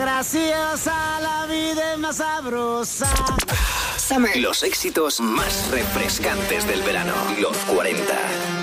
graciosa, la vida es más sabrosa. Summer. Los éxitos más refrescantes del verano. Los 40.